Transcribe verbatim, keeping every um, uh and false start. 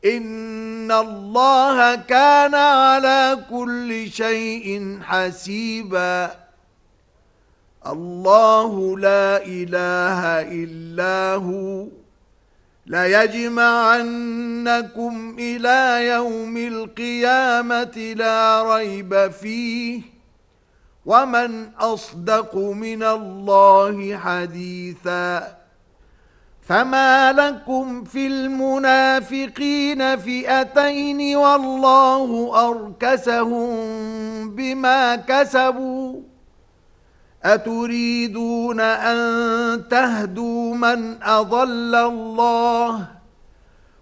إن الله كان على كل شيء حسيبا. الله لا إله إلا هو ليجمعنكم إلى يوم القيامة لا ريب فيه ومن أصدق من الله حديثا. فما لكم في المنافقين فئتين والله أركسهم بما كسبوا أتريدون أن تهدوا من أضل الله